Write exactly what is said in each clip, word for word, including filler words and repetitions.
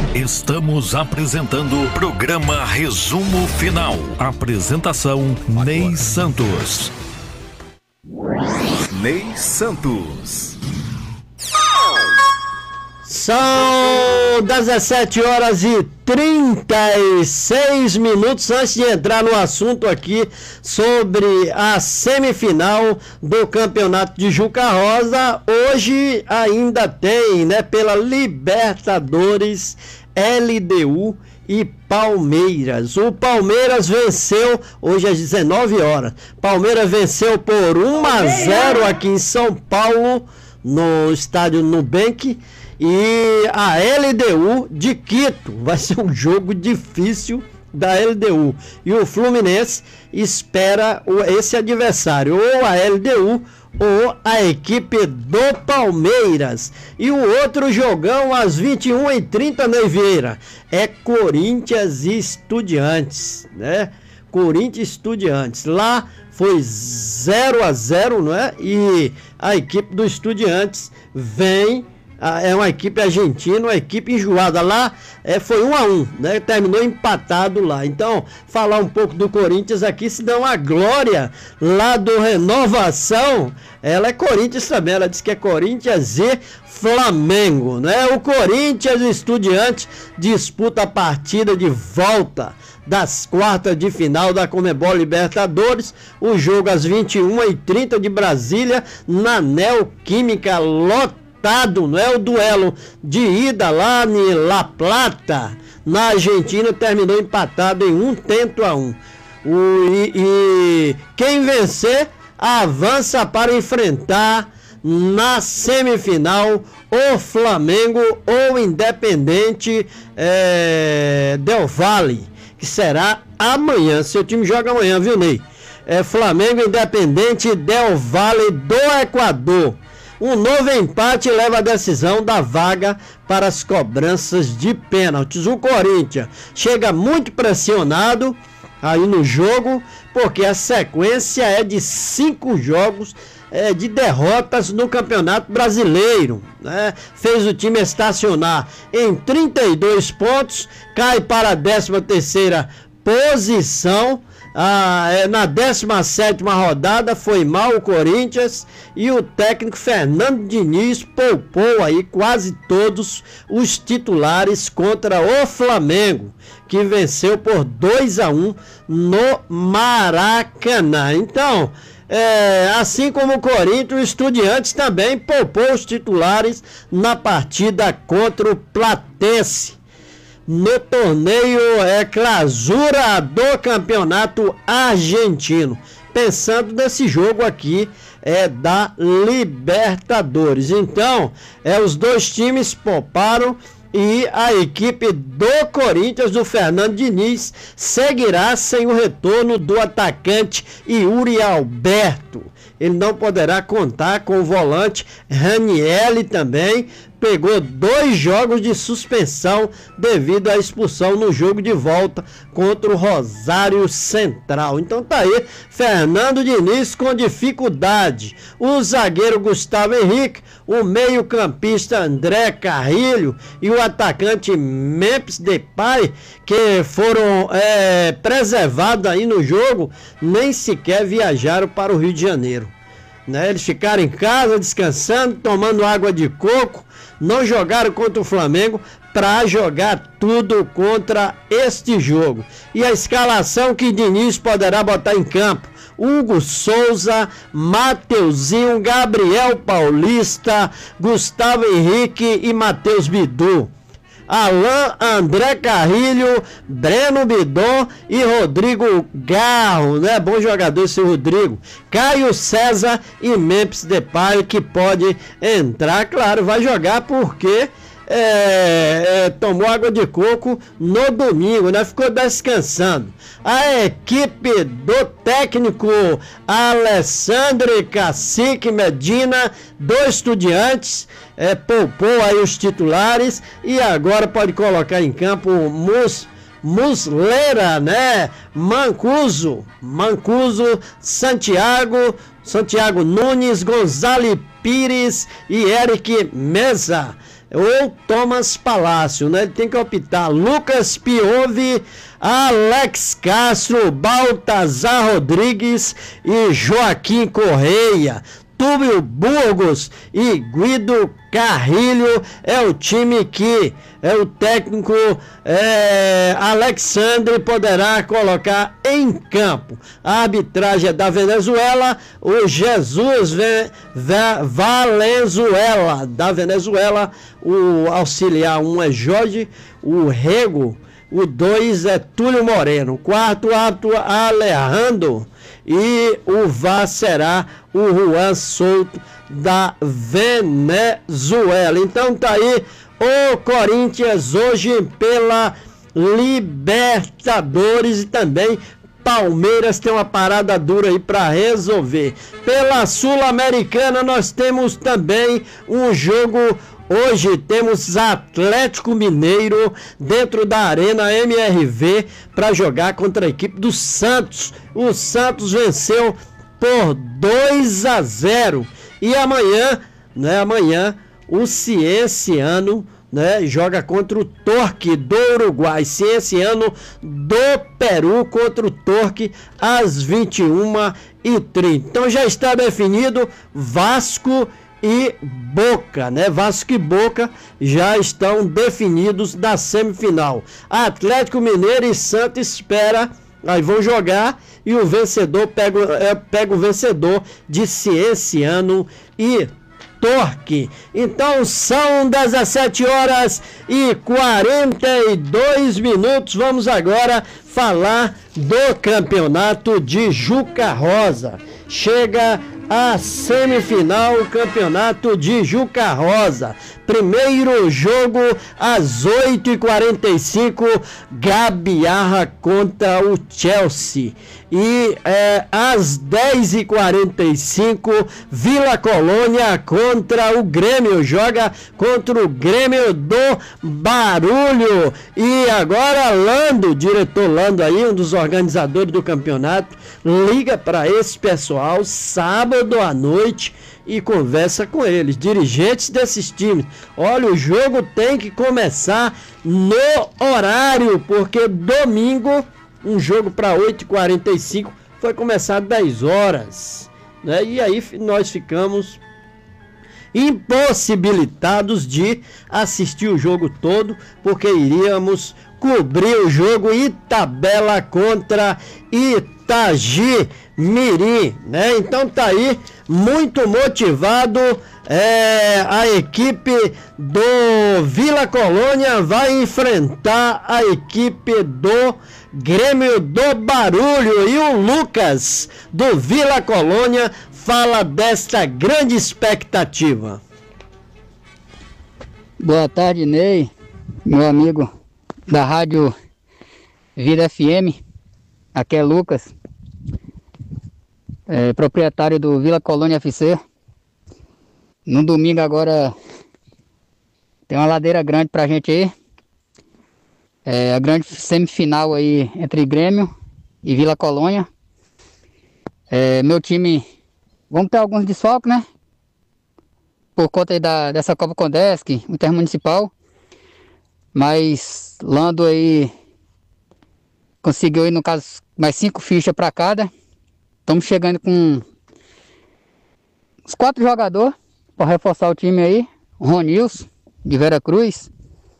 Estamos apresentando o programa Resumo Final. Apresentação Ney Santos. Ney Santos. São dezessete horas e trinta e seis minutos. Antes de entrar no assunto aqui sobre a semifinal do Campeonato de Juca Rosa, hoje ainda tem, né, pela Libertadores, L D U e Palmeiras. O Palmeiras venceu hoje às dezenove horas. Palmeiras venceu por um a zero aqui em São Paulo, no estádio Nubank. E a L D U de Quito, vai ser um jogo difícil da L D U. E o Fluminense espera esse adversário, ou a L D U ou a equipe do Palmeiras. E o outro jogão às vinte e uma e trinta, Ney Vieira, é Corinthians e Estudiantes, né? Corinthians e Estudiantes. Lá foi zero a zero, não é? E a equipe do Estudiantes vem... É uma equipe argentina, uma equipe enjoada. Lá é, foi um a um, né? Terminou empatado lá. Então, falar um pouco do Corinthians aqui, senão a Glória lá do Renovação, ela é Corinthians também. Ela diz que é Corinthians e Flamengo, né? O Corinthians e o Estudiantes disputa a partida de volta das quartas de final da Conmebol Libertadores. O jogo às vinte e uma e trinta de Brasília, na Neoquímica Loteria. Não é o duelo de ida lá em La Plata, na Argentina, terminou empatado em um tento a um. O, e, e quem vencer avança para enfrentar na semifinal o Flamengo ou o Independente é, Del Valle, que será amanhã. Seu time joga amanhã, viu, Ney? É Flamengo Independente Del Valle do Equador. Um novo empate leva a decisão da vaga para as cobranças de pênaltis. O Corinthians chega muito pressionado aí no jogo, porque a sequência é de cinco jogos é, de derrotas no Campeonato Brasileiro, né? Fez o time estacionar em trinta e dois pontos, cai para a décima terceira posição. Ah, é, na décima sétima rodada foi mal o Corinthians e o técnico Fernando Diniz poupou aí quase todos os titulares contra o Flamengo, que venceu por dois a um no Maracanã. Então, é, assim como o Corinthians, o Estudiantes também poupou os titulares na partida contra o Platense, no torneio é clausura do Campeonato Argentino. Pensando nesse jogo aqui é da Libertadores. Então, é, os dois times pouparam e a equipe do Corinthians, do Fernando Diniz, seguirá sem o retorno do atacante Yuri Alberto. Ele não poderá contar com o volante Ranieri também. Pegou dois jogos de suspensão devido à expulsão no jogo de volta contra o Rosário Central. Então tá aí, Fernando Diniz com dificuldade. O zagueiro Gustavo Henrique, o meio-campista André Carrilho e o atacante Memphis Depay, que foram é, preservados aí no jogo, nem sequer viajaram para o Rio de Janeiro, né? Eles ficaram em casa descansando, tomando água de coco. Não jogaram contra o Flamengo para jogar tudo contra este jogo. E a escalação que Diniz poderá botar em campo: Hugo Souza, Mateuzinho, Gabriel Paulista, Gustavo Henrique e Matheus Bidu. Alain, André Carrilho, Breno Bidon e Rodrigo Garro, né? Bom jogador esse Rodrigo. Caio César e Memphis Depay, que pode entrar, claro, vai jogar porque é, é, tomou água de coco no domingo, né? Ficou descansando. A equipe do técnico Alessandro Cacique Medina, do Estudiantes, é, poupou aí os titulares e agora pode colocar em campo o Mus, Muslera, né? Mancuso, Mancuso, Santiago, Santiago Nunes, Gonzalo Pires e Eric Mesa. ou Thomas Palácio, né? Ele tem que optar. Lucas Piove, Alex Castro, Baltazar Rodrigues e Joaquim Correia. Túlio Burgos e Guido Carrilho é o time que é o técnico é, Alexandre poderá colocar em campo. A arbitragem é da Venezuela, o Jesus Ve, Ve, Valenzuela da Venezuela, o auxiliar um é Jorge, o Rego, o dois é Túlio Moreno, o quarto árbitro Alejandro e o V A R será o Juan Souto da Venezuela. Então tá aí o Corinthians hoje pela Libertadores e também Palmeiras tem uma parada dura aí para resolver. Pela Sul-Americana nós temos também um jogo. Hoje temos Atlético Mineiro dentro da Arena M R V para jogar contra a equipe do Santos. O Santos venceu por dois a zero. E amanhã, né, amanhã o Cienciano, né, joga contra o Torque do Uruguai. Cienciano do Peru contra o Torque às vinte e uma e trinta. Então já está definido Vasco e Boca, né? Vasco e Boca já estão definidos da semifinal. Atlético Mineiro e Santos espera, aí vão jogar e o vencedor pega, é, pega o vencedor de Cienciano e Torque. Então são dezessete horas e quarenta e dois minutos. Vamos agora falar do campeonato de Juca Rosa. Chega a semifinal, o campeonato de Juca Rosa. Primeiro jogo às oito e quarenta e cinco, Gabiarra contra o Chelsea. E é, às dez e quarenta e cinco, Vila Colônia contra o Grêmio. Joga contra o Grêmio do Barulho. E agora Lando, diretor Lando aí, um dos organizadores do campeonato, liga para esse pessoal sábado à noite e conversa com eles, dirigentes desses times. Olha, o jogo tem que começar no horário, porque domingo, um jogo para oito e quarenta e cinco, foi começar dez horas, né? E aí nós ficamos impossibilitados de assistir o jogo todo, porque iríamos cobrir o jogo Itabela contra Itagi Mirim, né? Então tá aí, muito motivado, é, a equipe do Vila Colônia vai enfrentar a equipe do Grêmio do Barulho, e o Lucas do Vila Colônia fala desta grande expectativa. Boa tarde, Ney, meu amigo da Rádio Vida F M, aqui é Lucas, é, proprietário do Vila Colônia F C. No domingo agora tem uma ladeira grande pra gente aí, é a grande semifinal aí entre Grêmio e Vila Colônia. É, meu time, vamos ter alguns desfalques, né? Por conta aí da, dessa Copa Condesc, Intermunicipal. Mas Lando aí conseguiu aí, no caso, mais cinco fichas para cada. Estamos chegando com uns quatro jogadores para reforçar o time aí. Ronilson, de Vera Cruz.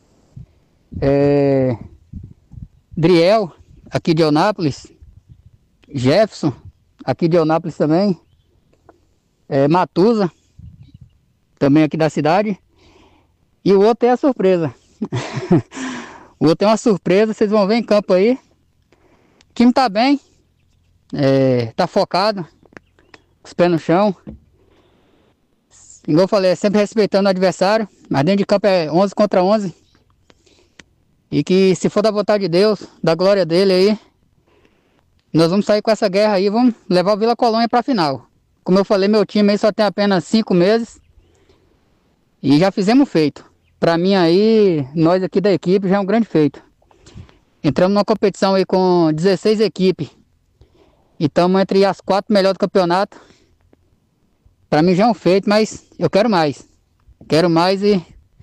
É, Driel, aqui de Eunápolis. Jefferson, aqui de Eunápolis também. É, Matusa, também aqui da cidade. E o outro é a surpresa. O outro é uma surpresa, vocês vão ver em campo aí. O time tá bem, é, tá focado, com os pés no chão. Igual eu falei, é sempre respeitando o adversário, mas dentro de campo é onze contra onze. E que se for da vontade de Deus, da glória dele aí, nós vamos sair com essa guerra aí, vamos levar o Vila Colônia pra final. Como eu falei, meu time aí só tem apenas cinco meses e já fizemos feito. Pra mim aí, nós aqui da equipe, já é um grande feito. Entramos numa competição aí com dezesseis equipes e estamos entre as quatro melhores do campeonato. Pra mim já é um feito, mas eu quero mais. Quero mais e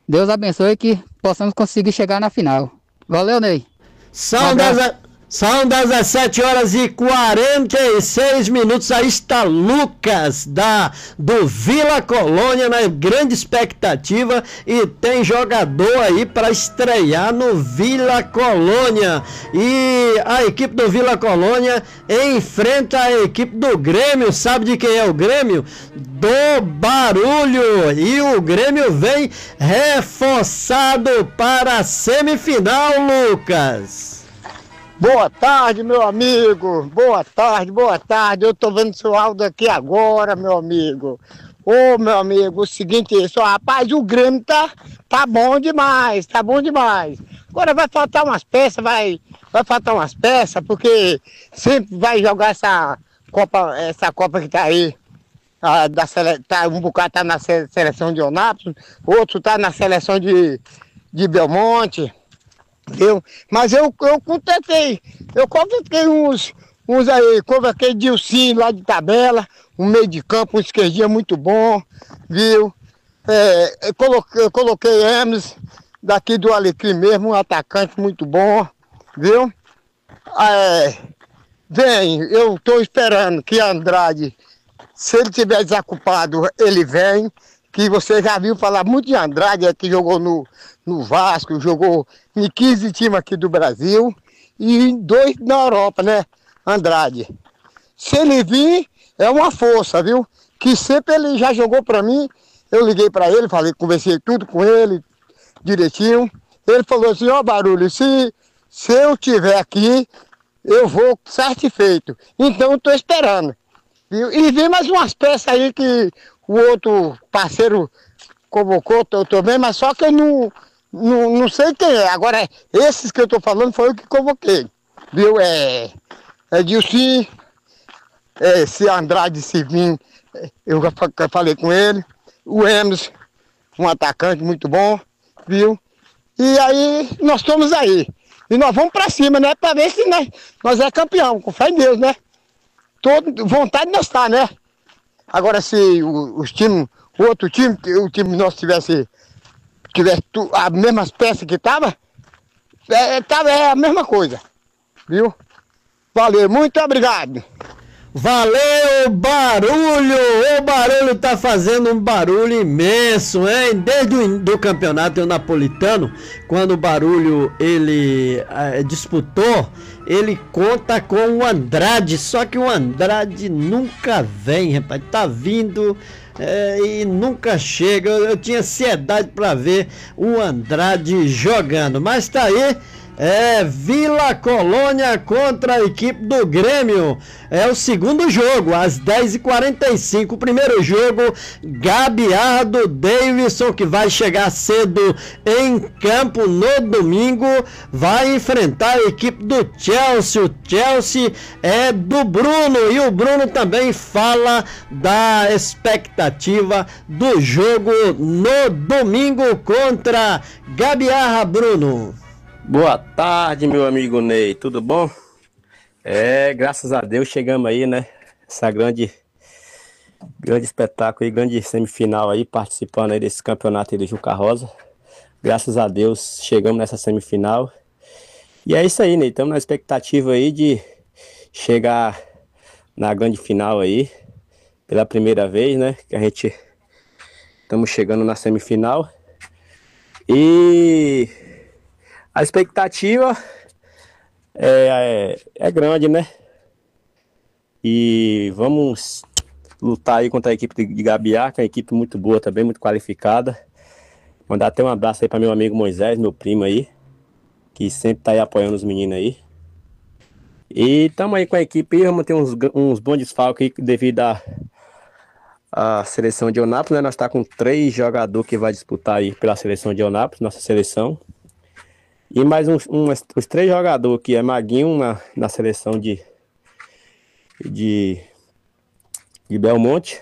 Deus abençoe que possamos conseguir chegar na final. Valeu, Ney. São das, são dezessete horas e quarenta e seis minutos. Aí está Lucas da, do Vila Colônia na grande expectativa e tem jogador aí para estrear no Vila Colônia. E a equipe do Vila Colônia enfrenta a equipe do Grêmio. Sabe de quem é o Grêmio? Do Barulho. E o Grêmio vem reforçado para a semifinal, Lucas. Boa tarde, meu amigo. Boa tarde, boa tarde. Eu tô vendo seu áudio aqui agora, meu amigo. Ô, meu amigo, o seguinte é só, rapaz, o Grêmio tá, tá bom demais, tá bom demais. Agora vai faltar umas peças, vai, vai faltar umas peças, porque sempre vai jogar essa Copa, essa Copa que tá aí. A, da sele, tá, um bocado tá na seleção de Onápolis, outro tá na seleção de, de Belmonte. Eu, mas eu, eu contratei, eu contratei uns, uns aí, convoquei Dilcinho lá de Tabela, um meio de campo, um esquerdinha muito bom, viu? É, eu coloquei, eu coloquei Hermes, daqui do Alecrim mesmo, um atacante muito bom, viu? É, vem, eu estou esperando que Andrade, se ele tiver desocupado, ele vem, que você já viu falar muito de Andrade, é que jogou no, no Vasco, jogou em quinze times aqui do Brasil e em dois na Europa, né, Andrade? Se ele vir, é uma força, viu? Que sempre ele já jogou para mim, eu liguei para ele, falei, conversei tudo com ele, direitinho. Ele falou assim, ó, oh, Barulho, se, se eu tiver aqui, eu vou satisfeito. Então eu tô esperando. Viu? E vem mais umas peças aí que o outro parceiro convocou, eu tô vendo, mas só que eu não, não, não sei quem é. Agora, esses que eu tô falando foi eu que convoquei. Viu? É, é Dilcinho, é, se Andrade se vir, eu já falei com ele. O Hermes, um atacante muito bom, viu? E aí, nós estamos aí. E nós vamos pra cima, né? Pra ver se nós, nós é campeão, com fé em Deus, né? Todo, vontade nós tá, né? Agora, se o, os times, o outro time, o time nosso tivesse, tivesse tu, as mesmas peças que tava, é, tava, é a mesma coisa, viu? Valeu, muito obrigado. Valeu, Barulho! O Barulho tá fazendo um barulho imenso, hein? Desde o do campeonato napolitano, quando o Barulho ele é, disputou, ele conta com o Andrade, só que o Andrade nunca vem, rapaz, tá vindo é, e nunca chega. Eu, eu tinha ansiedade para ver o Andrade jogando, mas tá aí. É Vila Colônia contra a equipe do Grêmio. É o segundo jogo, às dez e quarenta e cinco. O primeiro jogo, Gabiarra do Davidson, que vai chegar cedo em campo no domingo, vai enfrentar a equipe do Chelsea. O Chelsea é do Bruno e o Bruno também fala da expectativa do jogo no domingo contra Gabiarra. Bruno. Boa tarde, meu amigo Ney, tudo bom? É, graças a Deus chegamos aí, né? Essa grande, grande espetáculo aí, grande semifinal aí, participando aí desse campeonato aí do Juca Rosa. Graças a Deus chegamos nessa semifinal. E é isso aí, Ney, estamos na expectativa aí de chegar na grande final aí, pela primeira vez, né? Que a gente estamos chegando na semifinal. E a expectativa é, é, é grande, né? E vamos lutar aí contra a equipe de Gabiarra, que é uma equipe muito boa também, muito qualificada. Mandar até um abraço aí para meu amigo Moisés, meu primo aí, que sempre tá aí apoiando os meninos aí. E estamos aí com a equipe aí, vamos ter uns, uns bons desfalques aí devido à a seleção de Onápolis, né? Nós tá com três jogadores que vai disputar aí pela seleção de Onápolis, nossa seleção. E mais uns, uns, uns três jogadores que é Maguinho na, na seleção de, de, de Belmonte.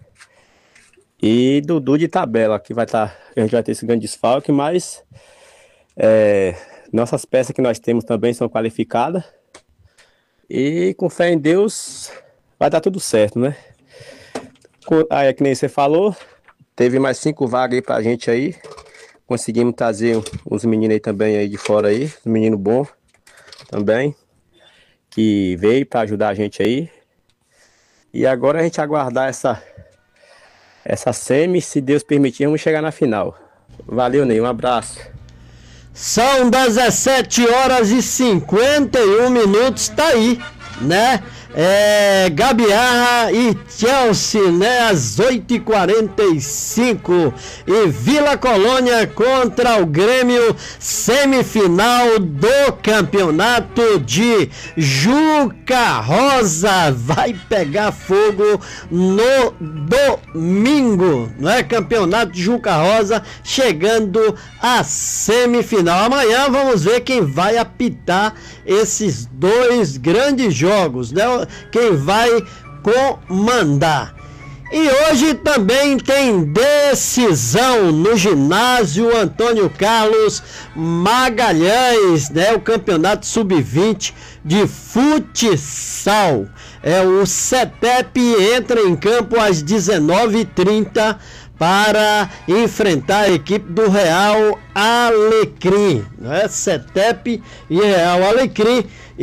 E Dudu de Tabela, que vai estar. Tá, a gente vai ter esse grande desfalque, mas é, nossas peças que nós temos também são qualificadas. E com fé em Deus vai dar tudo certo, né? Aí, que nem você falou, teve mais cinco vagas aí pra gente aí. conseguimos trazer uns meninos aí também aí de fora aí, um menino bom também, que veio para ajudar a gente aí. E agora a gente aguardar essa, essa semi, se Deus permitir, vamos chegar na final. Valeu, Ney, um abraço. São dezessete horas e cinquenta e um minutos, tá aí, né? É, Gambiarra e Chelsea, né? Às oito e quarenta e cinco. E Vila Colônia contra o Grêmio, semifinal do campeonato de Juca Rosa. Vai pegar fogo no domingo, não é? Campeonato de Juca Rosa chegando à semifinal. Amanhã vamos ver quem vai apitar esses dois grandes jogos, né? Quem vai comandar. E hoje também tem decisão no ginásio Antônio Carlos Magalhães, né? O campeonato sub vinte de futsal. É, o CETEP entra em campo às dezenove e trinta para enfrentar a equipe do Real Alecrim, né? CETEP e Real Alecrim.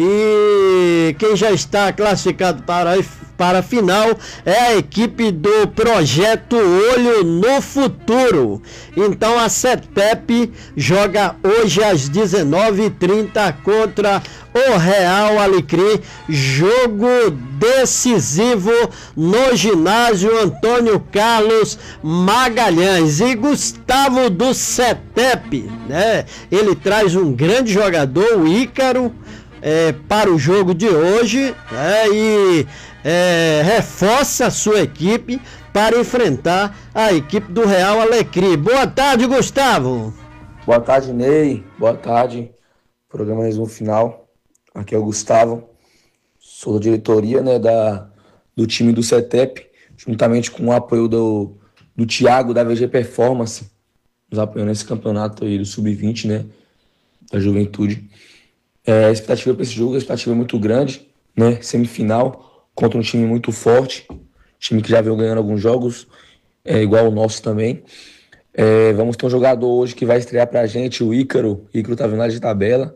E quem já está classificado para, para a final é a equipe do Projeto Olho no Futuro. Então a CETEP joga hoje às dezenove e trinta contra o Real Alecrim, jogo decisivo no ginásio Antônio Carlos Magalhães. E Gustavo do CETEP, né? Ele traz um grande jogador, o Ícaro, É, para o jogo de hoje, né, e é, reforça a sua equipe para enfrentar a equipe do Real Alecrim. Boa tarde, Gustavo. Boa tarde, Ney. Boa tarde. Programa Resumo Final. Aqui é o Gustavo. Sou da diretoria, né, da, do time do CETEP, juntamente com o apoio do, do Thiago, da V G Performance, nos apoiando nesse campeonato aí do sub vinte, né, da juventude. É, a expectativa para esse jogo, a expectativa é muito grande, né? Semifinal contra um time muito forte, time que já veio ganhando alguns jogos, é, igual o nosso também. É, vamos ter um jogador hoje que vai estrear pra gente, o Ícaro. O Ícaro tá vindo lá de tabela,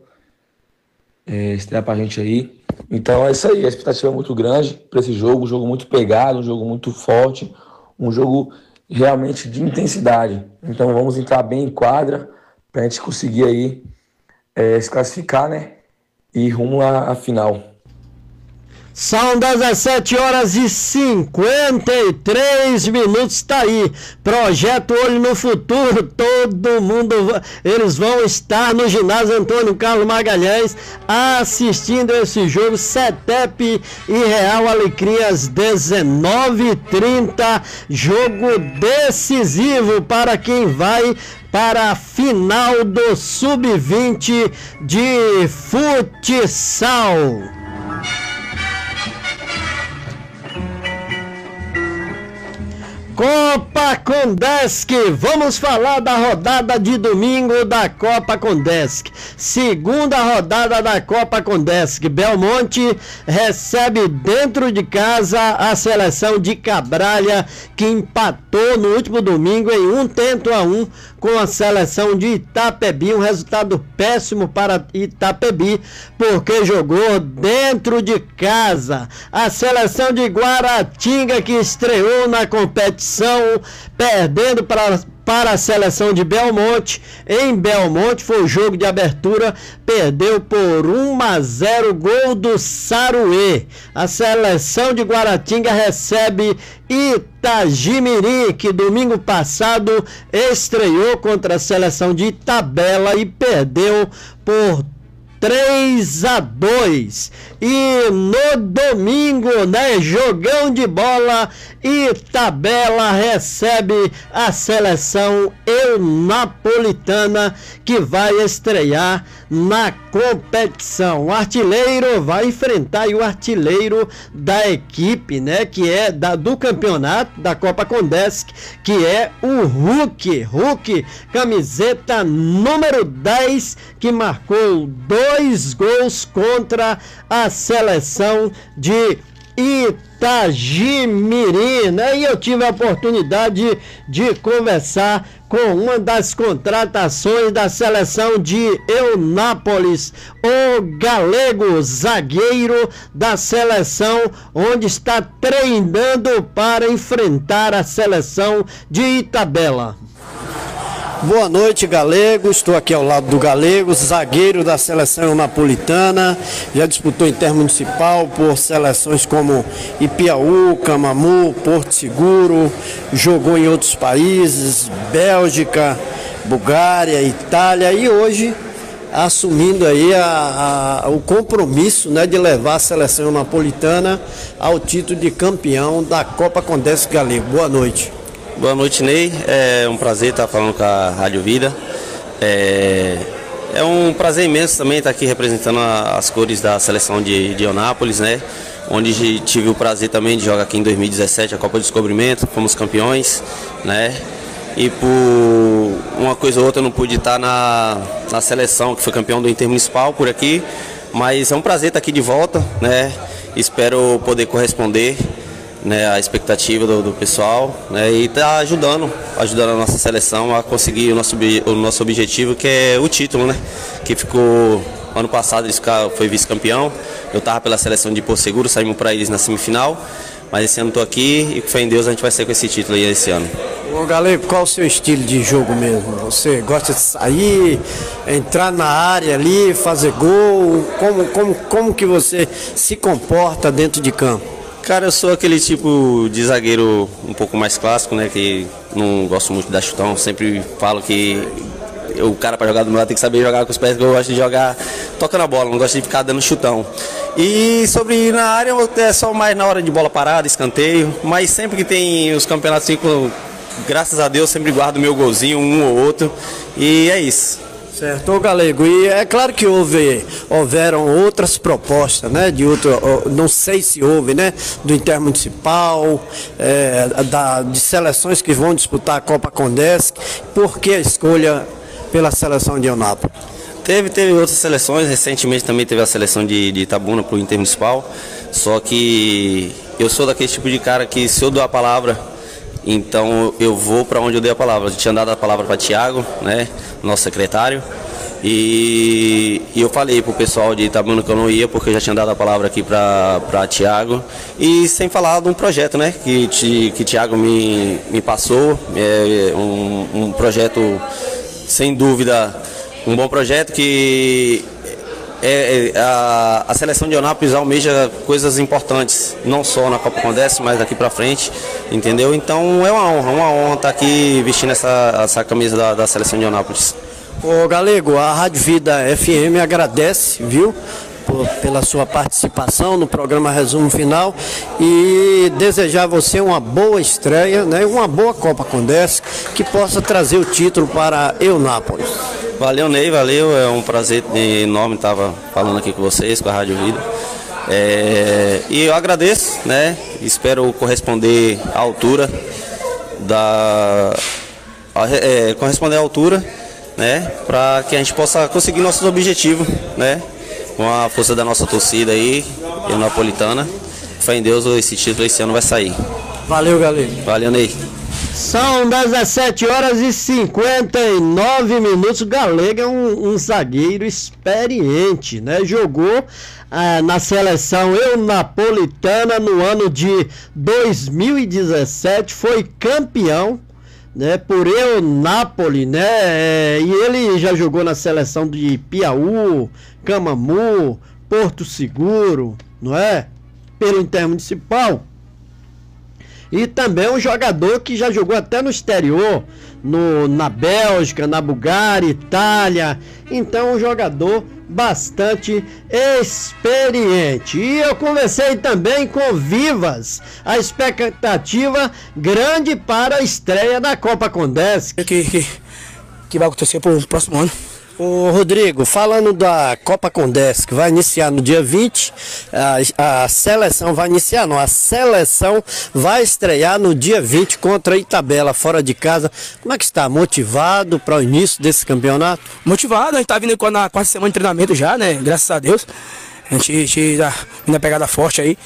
é, estrear pra gente aí. Então é isso aí, a expectativa é muito grande para esse jogo, um jogo muito pegado, um jogo muito forte, um jogo realmente de intensidade. Então vamos entrar bem em quadra pra gente conseguir aí é, se classificar, né? E rumo à, à final. São dezessete horas e cinquenta e três minutos, tá aí. Projeto Olho no Futuro, todo mundo, eles vão estar no ginásio Antônio Carlos Magalhães assistindo esse jogo, CETEP e Real Alecrim às dezenove e trinta, jogo decisivo para quem vai para a final do sub vinte de futsal. Copa Condesc, vamos falar da rodada de domingo da Copa Condesc. Segunda rodada da Copa Condesc. Belmonte recebe dentro de casa a seleção de Cabralha, que empatou no último domingo em um tento a um com a seleção de Itapebi. Um resultado péssimo para Itapebi, porque jogou dentro de casa. A seleção de Guaratinga, que estreou na competição, perdendo para, para a seleção de Belmonte. Em Belmonte foi o jogo de abertura, perdeu por um a zero, gol do Saruê. A seleção de Guaratinga recebe Itagimirim, que domingo passado estreou contra a seleção de Itabela e perdeu por três a dois. E no domingo, né, jogão de bola, Itabela recebe a seleção eunapolitana, que vai estrear na competição. O artilheiro vai enfrentar o artilheiro da equipe, né, que é da, do campeonato da Copa Condesc, que é o Hulk. Hulk, camiseta número dez, que marcou dois gols contra a seleção de Itagimirim, né? E eu tive a oportunidade de conversar com uma das contratações da seleção de Eunápolis, o galego, zagueiro da seleção, onde está treinando para enfrentar a seleção de Itabela. Boa noite, Galego. Estou aqui ao lado do Galego, zagueiro da seleção napolitana. Já disputou intermunicipal por seleções como Ipiaú, Camamu, Porto Seguro. Jogou em outros países, Bélgica, Bulgária, Itália. E hoje assumindo aí a, a, o compromisso, né, de levar a seleção napolitana ao título de campeão da Copa Condesc Galego. Boa noite. Boa noite, Ney. É um prazer estar falando com a Rádio Vida. É, é um prazer imenso também estar aqui representando a, as cores da seleção de, de Eunápolis, né? Onde tive o prazer também de jogar aqui em dois mil e dezessete a Copa do Descobrimento, fomos campeões, né? E por uma coisa ou outra eu não pude estar na, na seleção, que foi campeão do Intermunicipal por aqui, mas é um prazer estar aqui de volta, né? Espero poder corresponder, né, a expectativa do, do pessoal, né, e tá ajudando, ajudando a nossa seleção a conseguir o nosso, o nosso objetivo, que é o título, né, que ficou, ano passado eles ficaram, foi vice-campeão, eu tava pela seleção de Porto Seguro, saímos para eles na semifinal, mas esse ano tô aqui e com fé em Deus a gente vai sair com esse título aí esse ano. Ô Galego, qual o seu estilo de jogo mesmo? Você gosta de sair, entrar na área ali, fazer gol? Como, como, como que você se comporta dentro de campo? Cara, eu sou aquele tipo de zagueiro um pouco mais clássico, né, que não gosto muito de dar chutão, sempre falo que o cara para jogar do meu lado tem que saber jogar com os pés, que eu gosto de jogar tocando a bola, não gosto de ficar dando chutão. E sobre ir na área, é só mais na hora de bola parada, escanteio, mas sempre que tem os campeonatos, assim, graças a Deus, sempre guardo meu golzinho, um ou outro, e é isso. Certo, ô Galego, e é claro que houve, houveram outras propostas, né, de outro, não sei se houve, né, do Intermunicipal, é, da, de seleções que vão disputar a Copa Condesc. Por que a escolha pela seleção de Eunápolis? Teve, teve outras seleções, recentemente também teve a seleção de, de Itabuna para o Intermunicipal, só que eu sou daquele tipo de cara que se eu dou a palavra, então eu vou para onde eu dei a palavra. Eu tinha dado a palavra para Thiago, né, nosso secretário, e, e eu falei pro pessoal de Itabuna que eu não ia, porque eu já tinha dado a palavra aqui para Thiago, e sem falar de um projeto, né, que, que Thiago me, me passou, é um, um projeto, sem dúvida, um bom projeto que... É, é, a, a seleção de Eunápolis almeja coisas importantes, não só na Copa Condesc, mas daqui pra frente, entendeu? Então é uma honra, uma honra estar aqui vestindo essa, essa camisa da, da seleção de Eunápolis. Ô Galego, a Rádio Vida F M agradece, viu, por, pela sua participação no programa Resumo Final e desejar a você uma boa estreia, né, uma boa Copa Condesc, que possa trazer o título para Eunápolis. Valeu, Ney, valeu, é um prazer enorme estar falando aqui com vocês, com a Rádio Vida. É, e eu agradeço, né? Espero corresponder à altura da. É, corresponder à altura, né? Para que a gente possa conseguir nossos objetivos, né? Com a força da nossa torcida aí, eunapolitana. Fé em Deus, esse título esse ano vai sair. Valeu, galera. Valeu, Ney. São dezessete horas e cinquenta e nove minutos. O Galego é um, um zagueiro experiente, né? Jogou ah, na seleção eunapolitana no ano de dois mil e dezessete, foi campeão, né, por Eunápolis, né? É, e ele já jogou na seleção de Piauí, Camamu, Porto Seguro, não é? Pelo Intermunicipal. E também um jogador que já jogou até no exterior, no, na Bélgica, na Bulgária, Itália. Então um jogador bastante experiente. E eu conversei também com Vivas, a expectativa grande para a estreia da Copa Condesc. Que, que, que vai acontecer para o próximo ano. Ô Rodrigo, falando da Copa Condesc, que vai iniciar no dia vinte, a, a seleção vai iniciar, não, a seleção vai estrear no dia vinte contra a Itabela, fora de casa. Como é que está? Motivado para o início desse campeonato? Motivado, a gente está vindo na quarta semana de treinamento já, né? Graças a Deus. A gente, a gente tá vindo a pegada forte aí.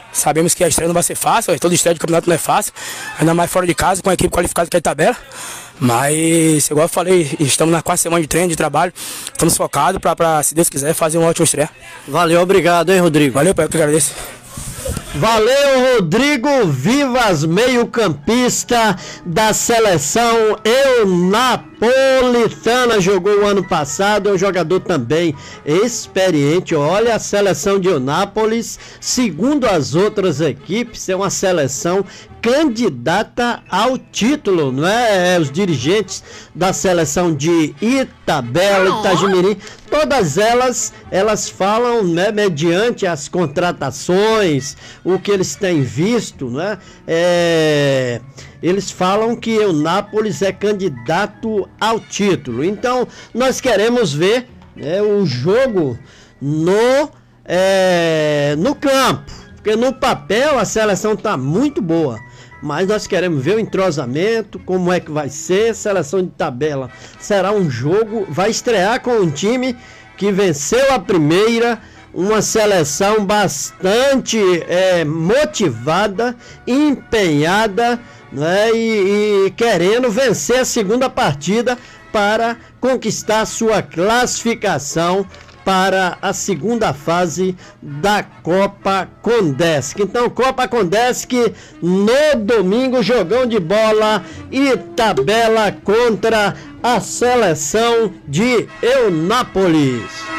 Sabemos que a estreia não vai ser fácil, toda estreia de campeonato não é fácil, ainda mais fora de casa, com a equipe qualificada que é a tabela. Mas, igual eu falei, estamos na quarta semana de treino, de trabalho, estamos focados para, se Deus quiser, fazer uma ótima estreia. Valeu, obrigado, hein, Rodrigo? Valeu, pai, eu que agradeço. Valeu, Rodrigo Vivas, meio-campista da seleção eunapolitana, jogou o ano passado, é um jogador também experiente. Olha, a seleção de Eunápolis, segundo as outras equipes, é uma seleção candidata ao título, não é? É os dirigentes da seleção de Itabela, Itagimirim, todas elas, elas falam, né, mediante as contratações, o que eles têm visto, né? É, eles falam que Eunápolis é candidato ao título. Então, nós queremos ver, né, o jogo no, é, no campo, porque no papel a seleção está muito boa. Mas nós queremos ver o entrosamento, como é que vai ser, seleção de tabela. Será um jogo, vai estrear com um time que venceu a primeira, uma seleção bastante é, motivada, empenhada, né, e, e querendo vencer a segunda partida para conquistar sua classificação para a segunda fase da Copa Condesc. Então, Copa Condesc no domingo, jogão de bola e tabela contra a seleção de Eunápolis.